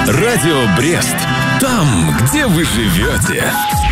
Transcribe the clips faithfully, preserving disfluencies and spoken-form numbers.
Радио Брест. Там, где вы живете.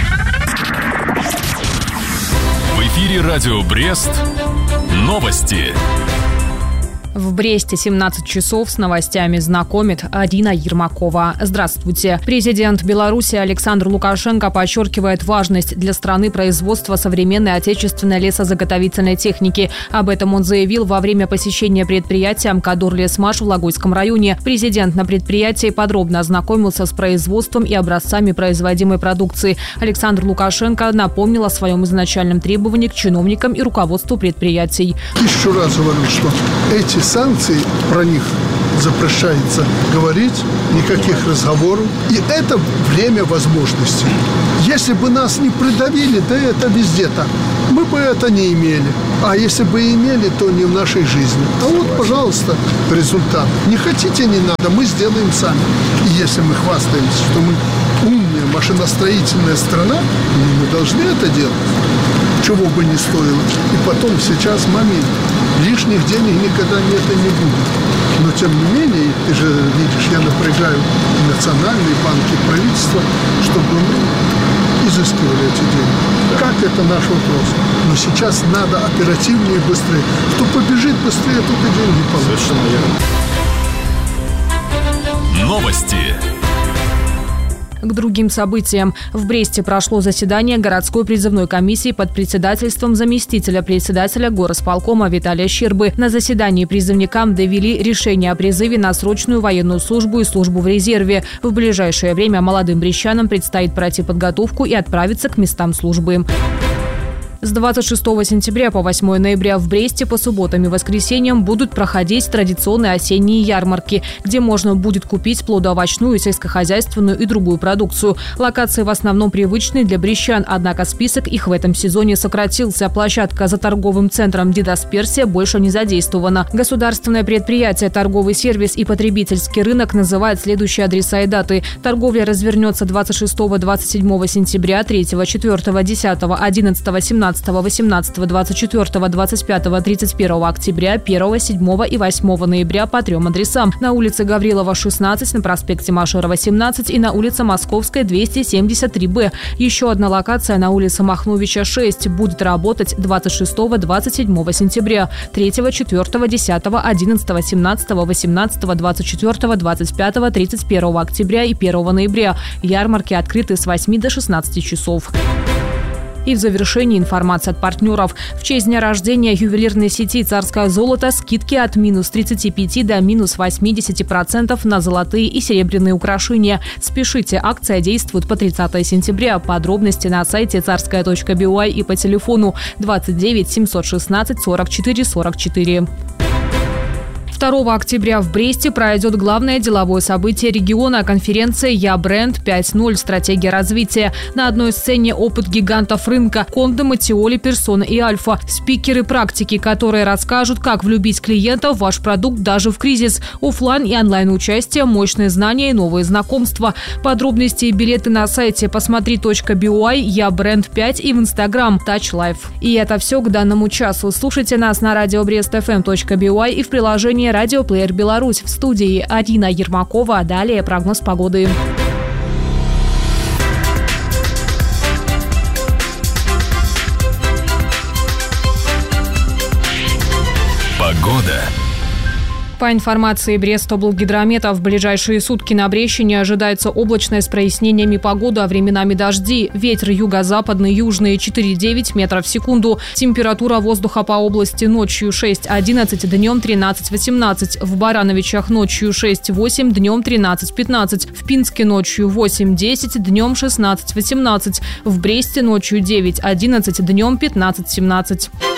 В эфире Радио Брест. Новости. В Бресте семнадцать часов с новостями знакомит Арина Ермакова. Здравствуйте. Президент Беларуси Александр Лукашенко подчеркивает важность для страны производства современной отечественной лесозаготовительной техники. Об этом он заявил во время посещения предприятия «Амкадор Лесмаш» в Логойском районе. Президент на предприятии подробно ознакомился с производством и образцами производимой продукции. Александр Лукашенко напомнил о своем изначальном требовании к чиновникам и руководству предприятий. Еще раз говорю, что эти санкции, про них запрещается говорить, никаких разговоров. И это время возможностей. Если бы нас не придавили, да это везде так, мы бы это не имели. А если бы имели, то не в нашей жизни. А вот, пожалуйста, результат. Не хотите, не надо, мы сделаем сами. И если мы хвастаемся, что мы умная машиностроительная страна, мы должны это делать, чего бы ни стоило. И потом сейчас момент. Лишних денег никогда нет и не будет. Но, тем не менее, ты же видишь, я напрягаю и национальные банки, и правительство, чтобы мы изыскивали эти деньги. Как это наш вопрос? Но сейчас надо оперативнее и быстрее. Кто побежит быстрее, тот и деньги получит. Совершенно верно. Новости. К другим событиям. В Бресте прошло заседание городской призывной комиссии под председательством заместителя председателя горосполкома Виталия Щербы. На заседании призывникам довели решение о призыве на срочную военную службу и службу в резерве. В ближайшее время молодым брестчанам предстоит пройти подготовку и отправиться к местам службы. С двадцать шестого сентября по восьмое ноября в Бресте по субботам и воскресеньям будут проходить традиционные осенние ярмарки, где можно будет купить плодоовощную, сельскохозяйственную и другую продукцию. Локации в основном привычные для брестчан, однако список их в этом сезоне сократился. Площадка за торговым центром «Дидасперсия» больше не задействована. Государственное предприятие «Торговый сервис» и потребительский рынок называют следующие адреса и даты. Торговля развернется двадцать шестого — двадцать седьмого сентября, третьего — четвёртого — десятого — одиннадцатого — семнадцатого — восемнадцатого — двадцать четвёртого — двадцать пятого — тридцать первого октября, первого — седьмого и восьмого ноября по трем адресам. На улице Гаврилова, шестнадцать, на проспекте Машерова, семнадцать и на улице Московская, двести семьдесят три бэ. Еще одна локация на улице Махновича, шесть, будет работать двадцать шестого — двадцать седьмого сентября, третьего — четвёртого — десятого — одиннадцатого — семнадцатого — восемнадцатого — двадцать четвёртого — двадцать пятого — тридцать первого октября и первого ноября. Ярмарки открыты с восьми до шестнадцати часов. И в завершении информация от партнеров. В честь дня рождения ювелирной сети «Царское золото» скидки от минус тридцати пяти до минус восьмидесяти процентов на золотые и серебряные украшения. Спешите, акция действует по тридцатого сентября. Подробности на сайте царская точка би уай и по телефону двадцать девять семьсот шестнадцать сорок четыре сорок четыре. второго октября в Бресте пройдет главное деловое событие региона – конференция «Я бренд пять ноль. Стратегия развития». На одной сцене опыт гигантов рынка – Конда, Матиоли, Персона и Альфа. Спикеры практики, которые расскажут, как влюбить клиента в ваш продукт даже в кризис. Оффлайн и онлайн участие, мощные знания и новые знакомства. Подробности и билеты на сайте посмотри точка би уай, Я бренд пять и в Инстаграм Touch Life. И это все к данному часу. Слушайте нас на радио брест эф эм точка би уай и в приложении «Радиоплеер Беларусь». В студии Арина Ермакова. Далее прогноз погоды. Погода. По информации Брестоблгидромета, в ближайшие сутки на Брещине ожидается облачная с прояснениями погода, а временами дожди. Ветер юго-западный, южный четыре-девять метров в секунду. Температура воздуха по области ночью шесть-одиннадцать, днем тринадцать-восемнадцать. В Барановичах ночью шесть-восемь, днем тринадцать-пятнадцать. В Пинске ночью восемь-десять, днем шестнадцать-восемнадцать. В Бресте ночью девять-одиннадцать, днем пятнадцать-семнадцать.